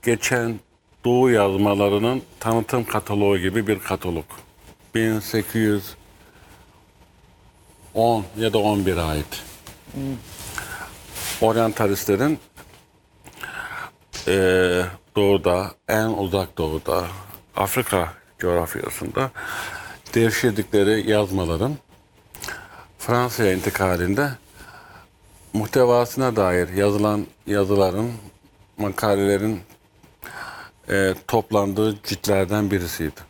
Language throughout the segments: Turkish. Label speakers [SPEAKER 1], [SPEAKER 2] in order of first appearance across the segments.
[SPEAKER 1] geçen Doğu yazmalarının tanıtım kataloğu gibi bir katalog. 1810 ya da 11'e ait. Oryantalistlerin doğuda, en uzak doğuda, Afrika coğrafyasında devşirdikleri yazmaların Fransa'ya intikalinde muhtevasına dair yazılan yazıların, makalelerin toplandığı ciltlerden birisiydi.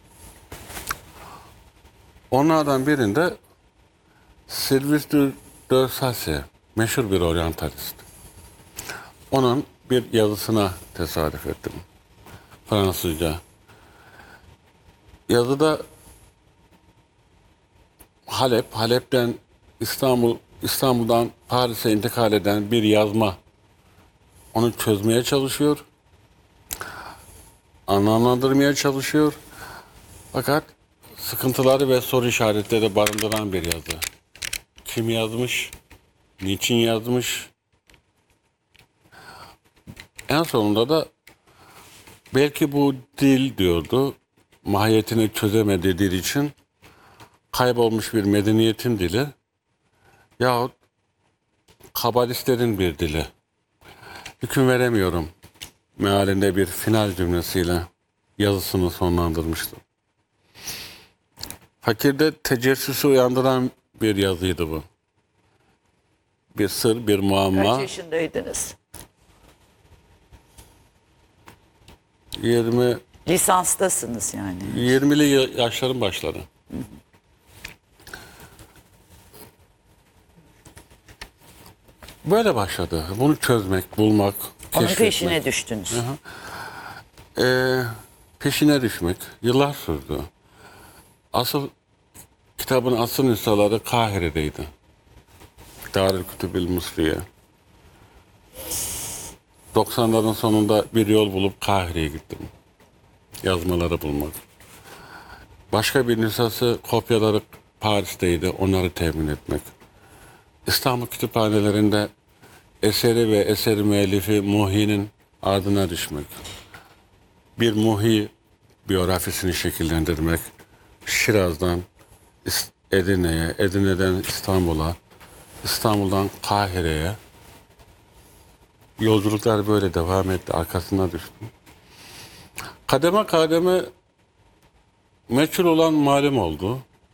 [SPEAKER 1] Onlardan birinde Sylvestre de Sacy, meşhur bir oryantalist. Onun bir yazısına tesadüf ettim. Fransızca. Yazıda Halep'ten İstanbul'dan Paris'e intikal eden bir yazma. Onu çözmeye çalışıyor. Anlamlandırmaya çalışıyor. Fakat sıkıntıları ve soru işaretleri barındıran bir yazı. Kim yazmış? Niçin yazmış? En sonunda da belki bu dil diyordu, mahiyetini çözemediği dil için kaybolmuş bir medeniyetin dili yahut kabalistlerin bir dili. Hüküm veremiyorum mealinde bir final cümlesiyle yazısını sonlandırmıştı. Fakirde tecessüsü uyandıran bir yazıydı bu. Bir sır, bir muamma.
[SPEAKER 2] Kaç yaşındaydınız?
[SPEAKER 1] 20
[SPEAKER 2] Lisanstasınız yani.
[SPEAKER 1] 20'li yaşların başları. Böyle başladı. Bunu çözmek, bulmak,
[SPEAKER 2] Onun
[SPEAKER 1] keşfetmek.
[SPEAKER 2] peşine düştünüz.
[SPEAKER 1] Peşine düşmek yıllar sürdü. Kitabın asıl nüshaları Kahire'deydi. Darül Kütübül Mısriye. 90'ların sonunda bir yol bulup Kahire'ye gittim. Yazmaları bulmak. Başka bir nüshası kopyaları Paris'teydi. Onları temin etmek. İstanbul kütüphanelerinde eseri ve eseri müellifi Muhi'nin ardına düşmek. Bir Muhi biyografisini şekillendirmek. Şiraz'dan Edirne'ye, Edirne'den İstanbul'a, İstanbul'dan Kahire'ye. Yolculuklar böyle devam etti. Arkasına düştüm. Kademe kademe meçhul olan malum oldu.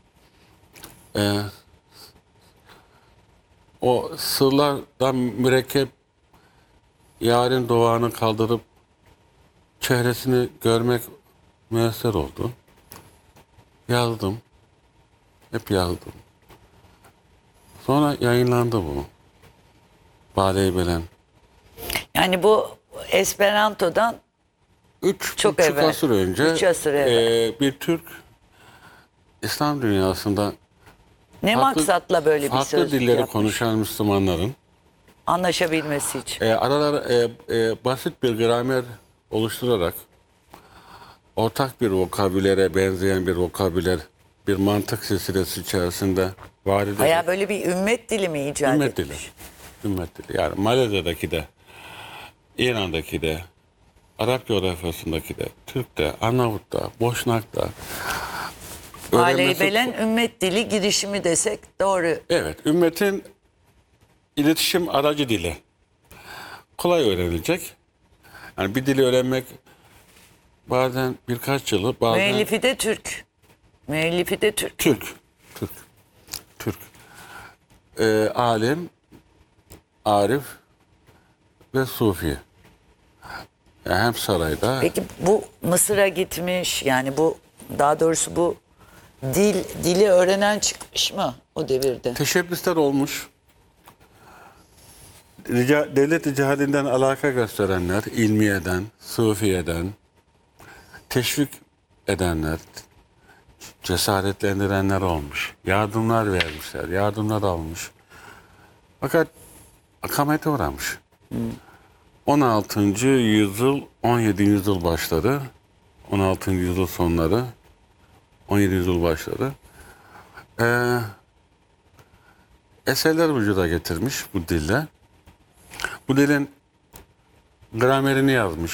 [SPEAKER 1] O sırlardan mürekkep yarın doğanı kaldırıp çehresini görmek müyesser oldu. Yazdım. Hep yazdım. Sonra yayınlandı bu. Bale-i Belen.
[SPEAKER 2] Yani bu Esperanto'dan Çok
[SPEAKER 1] 3,5
[SPEAKER 2] evvel.
[SPEAKER 1] asır önce
[SPEAKER 2] 3 asır evvel.
[SPEAKER 1] Bir Türk İslam dünyasında
[SPEAKER 2] ne maksatla böyle bir
[SPEAKER 1] farklı
[SPEAKER 2] sözlük
[SPEAKER 1] dilleri
[SPEAKER 2] yapmış?
[SPEAKER 1] konuşan Müslümanların
[SPEAKER 2] Anlaşabilmesi için.
[SPEAKER 1] aralara basit bir gramer oluşturarak ortak bir vokabülere benzeyen bir vokabüler, bir mantık silsilesi içerisinde var edilir.
[SPEAKER 2] Bayağı böyle bir ümmet dili mi icat
[SPEAKER 1] Ümmet dili.
[SPEAKER 2] etmiş?
[SPEAKER 1] Ümmet dili. Yani Malezya'daki de, İran'daki de, Arap coğrafyasındaki de, Türk'te, Arnavut'ta, Boşnak'ta.
[SPEAKER 2] Bale-i Belen ümmet dili girişimi desek doğru.
[SPEAKER 1] Evet, ümmetin iletişim aracı dili. Kolay öğrenilecek. Yani bir dili öğrenmek bazen birkaç yılı, bazen
[SPEAKER 2] Müellifi de Türk. Müellifi de Türk.
[SPEAKER 1] Türk. Alim, arif ve sufi. Yani hem sarayda
[SPEAKER 2] Peki bu Mısır'a gitmiş, yani bu, daha doğrusu bu dili öğrenen çıkmış mı o devirde?
[SPEAKER 1] teşebbüsler olmuş. Devlet icadından alaka gösterenler, ilmiyeden, sufiyeden, teşvik edenler, cesaretlendirenler olmuş. Yardımlar vermişler, yardımlar almış. Fakat akamete uğramış. 16. yüzyıl, 17. yüzyıl başları, 16. yüzyıl sonları, 17. yüzyıl başları eserler vücuda getirmiş bu dille. Bu dilin gramerini yazmış.